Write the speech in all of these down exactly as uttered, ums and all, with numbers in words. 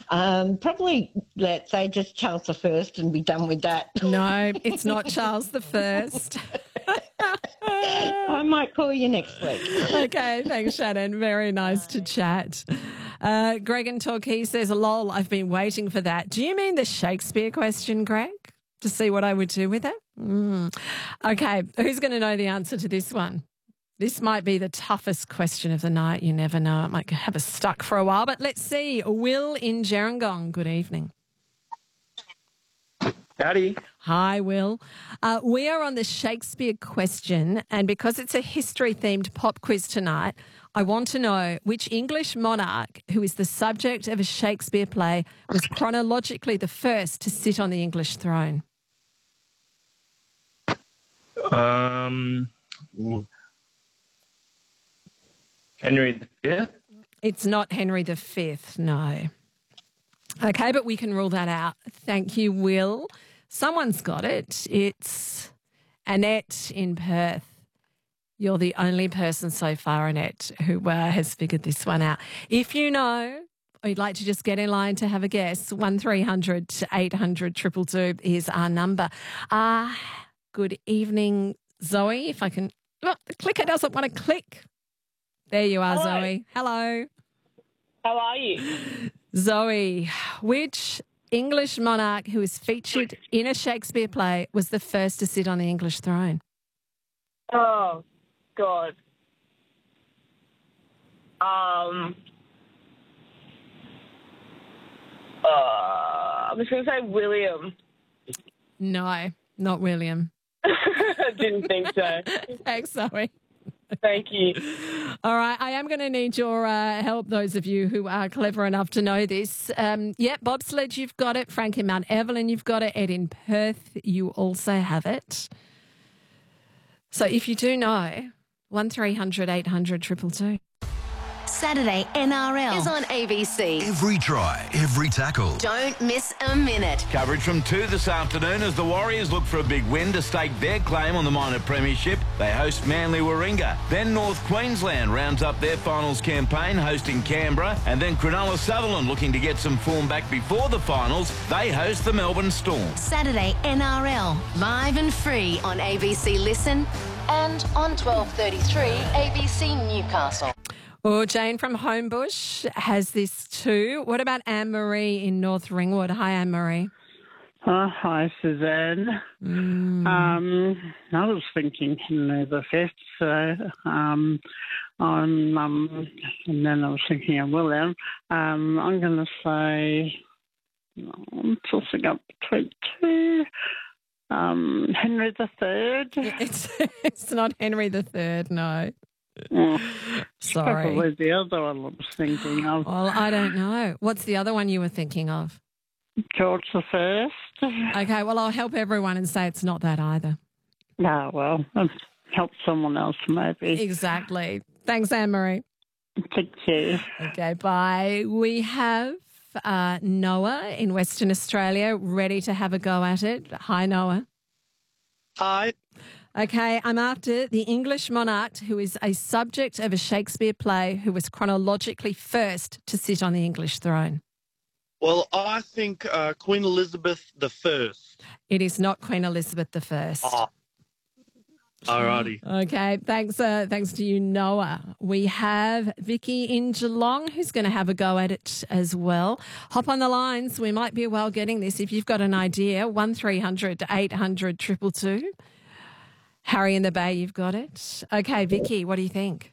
Um, probably, let's say, just Charles the First and be done with that. No, it's not Charles the First. I might call you next week. Okay, thanks, Shannon. Very nice to chat. Uh, Greg in Torquay says, lol, I've been waiting for that. Do you mean the Shakespeare question, Greg? To see what I would do with it? Mm. Okay, who's going to know the answer to this one? This might be the toughest question of the night. You never know. It might have us stuck for a while. But let's see. Will in Gerringong, good evening. Howdy. Hi, Will. Uh, we are on the Shakespeare question, and because it's a history-themed pop quiz tonight, I want to know which English monarch who is the subject of a Shakespeare play was chronologically the first to sit on the English throne. Um, Henry the Fifth? It's not Henry the Fifth, no. Okay, but we can rule that out. Thank you, Will. Someone's got it. It's Annette in Perth. You're the only person so far, Annette, who uh, has figured this one out. If you know, or you'd like to just get in line to have a guess, one three hundred eight hundred two two two is our number. Uh, good evening, Zoe. If I can... Look, the clicker doesn't want to click. There you are, Hello. Zoe. Hello. How are you? Zoe, which English monarch who is featured in a Shakespeare play was the first to sit on the English throne? Oh, God. Um. Uh, I'm just going to say William. No, not William. I didn't think so. Thanks, Zoe. Thank you. All right, I am going to need your uh, help, those of you who are clever enough to know this. Um, yeah, bobsled, you've got it. Frank in Mount Evelyn, you've got it. Ed in Perth, you also have it. So if you do know, one three hundred eight hundred two two two. Saturday N R L is on A B C. Every try, every tackle. Don't miss a minute. Coverage from two this afternoon as the Warriors look for a big win to stake their claim on the minor premiership. They host Manly Warringah. Then North Queensland rounds up their finals campaign hosting Canberra. And then Cronulla Sutherland looking to get some form back before the finals. They host the Melbourne Storm. Saturday N R L, live and free on A B C Listen and on twelve thirty-three A B C Newcastle. Oh, Jane from Homebush has this too. What about Anne-Marie in North Ringwood? Hi, Anne-Marie. Oh, hi, Suzanne. Mm. Um, I was thinking Henry the Fifth, so um, I'm, um, and then I was thinking of William. Um, I'm going to say, I'm tossing up between two. Um, Henry the Third. It's, it's not Henry the Third, no. Oh, Sorry. Probably the other one I was thinking of. Well, I don't know. What's the other one you were thinking of? George the First. Okay, well, I'll help everyone and say it's not that either. No, well, I'll help someone else maybe. Exactly. Thanks, Anne-Marie. Thank you. Okay, bye. We have uh, Noah in Western Australia ready to have a go at it. Hi, Noah. Hi. Okay, I'm after the English monarch who is a subject of a Shakespeare play who was chronologically first to sit on the English throne. Well, I think uh, Queen Elizabeth the First. It is not Queen Elizabeth the First. Oh. Alrighty. Okay, thanks. Uh, thanks to you, Noah. We have Vicky in Geelong who's going to have a go at it as well. Hop on the lines. We might be well getting this. If you've got an idea, one three hundred eight hundred two two two. Harry in the Bay, you've got it. Okay, Vicky, what do you think?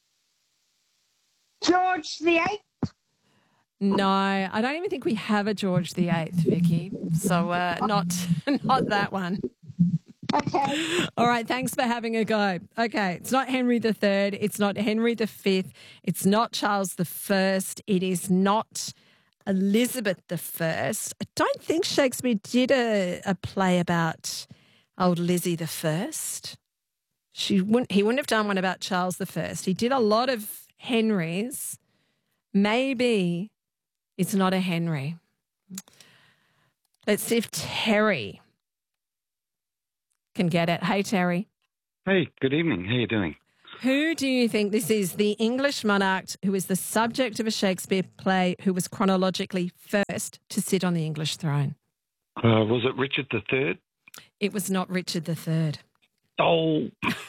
George the Eighth. No, I don't even think we have a George the Eighth, Vicky. So uh, not not that one. Okay. All right, thanks for having a go. Okay, it's not Henry the Third. It's not Henry the Fifth. It's not Charles the First. It is not Elizabeth the First. I don't think Shakespeare did a, a play about old Lizzie the First. She wouldn't. He wouldn't have done one about Charles the First. He did a lot of Henrys. Maybe it's not a Henry. Let's see if Terry can get it. Hey, Terry. Hey, good evening. How you doing? Who do you think this is? The English monarch who is the subject of a Shakespeare play who was chronologically first to sit on the English throne? Uh, was it Richard the Third? It was not Richard the Third. Oh.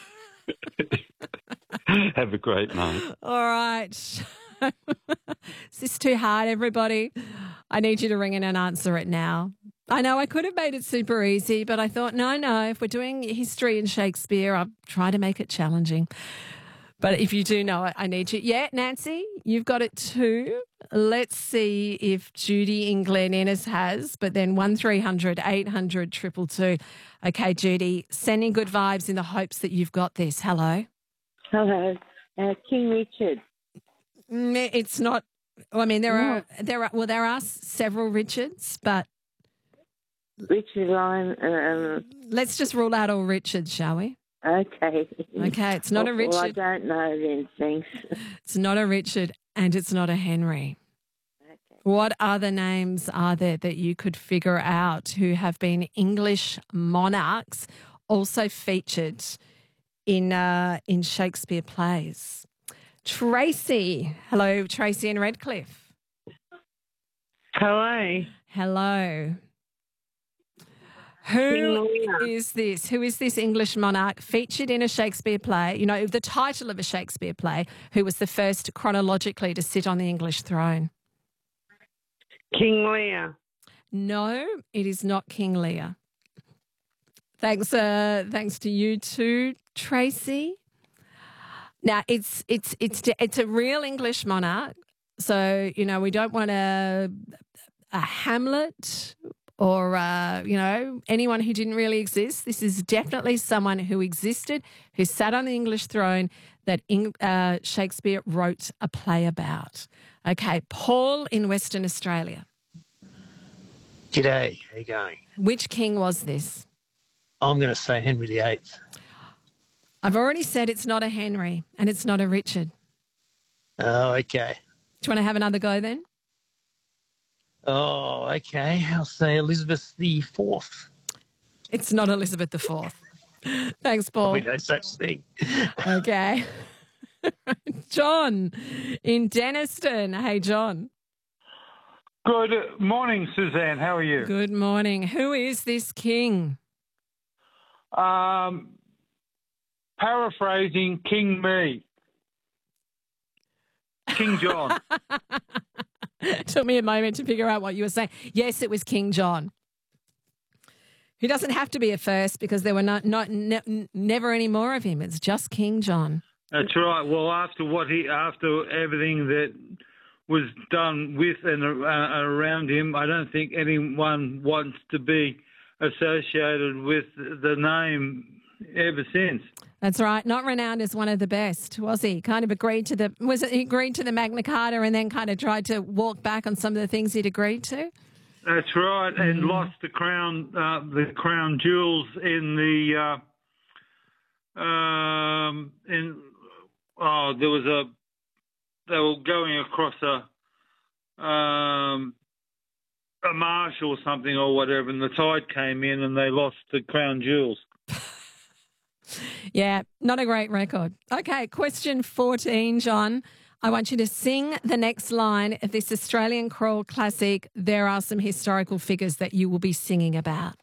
Have a great night. All right. Is this too hard, everybody? I need you to ring in and answer it now. I know I could have made it super easy, but I thought, no, no, if we're doing history and Shakespeare, I'll try to make it challenging. But if you do know it, I need you. Yeah, Nancy, you've got it too. Let's see if Judy in Glen Innes has, but then one three hundred eight hundred two two two. Okay, Judy, sending good vibes in the hopes that you've got this. Hello. Hello. Uh, King Richard. Mm, It's not, I mean, there are, there are, well, there are several Richards, but Richard Lyon. Um, let's just rule out all Richards, shall we? okay. Okay, it's not a Well, I Richard. don't know then, thanks. It's not a Richard and it's not a Henry. What other names are there that you could figure out who have been English monarchs also featured in uh, in Shakespeare plays? Tracy. Hello, Tracy in Redcliffe. Hello. Hello. Who is this? Who is this English monarch featured in a Shakespeare play? You know, the title of a Shakespeare play, who was the first chronologically to sit on the English throne? King Lear. No, it is not King Lear. Thanks, uh, thanks to you too, Tracy. Now it's it's it's it's a real English monarch, so you know we don't want a a Hamlet or uh, you know anyone who didn't really exist. This is definitely someone who existed, who sat on the English throne that uh, Shakespeare wrote a play about. Okay, Paul in Western Australia. G'day, how you going? Which king was this? I'm going to say Henry the Eighth. I've already said it's not a Henry and it's not a Richard. Oh, okay. Do you want to have another go then? Oh, okay. I'll say Elizabeth the Fourth. It's not Elizabeth the Fourth. Thanks, Paul. We no such thing. Okay. John in Denniston. Hey, John. Good morning, Suzanne. How are you? Good morning. Who is this king? Um, paraphrasing King Me. King John. It took me a moment to figure out what you were saying. Yes, it was King John. He doesn't have to be a first because there were not, not ne- never any more of him. It's just King John. That's right. Well, after what he, after everything that was done with and uh, around him, I don't think anyone wants to be associated with the name ever since. That's right. Not renowned as one of the best, was he? Kind of agreed to the was it he agreed to the Magna Carta and then kind of tried to walk back on some of the things he'd agreed to? That's right, and mm. lost the crown, uh, the crown jewels in the uh, um, in. Oh, there was a. They were going across a um, a marsh or something or whatever, and the tide came in, and they lost the crown jewels. Yeah, not a great record. Okay, question fourteen, John. I want you to sing the next line of this Australian crawl classic. There are some historical figures that you will be singing about.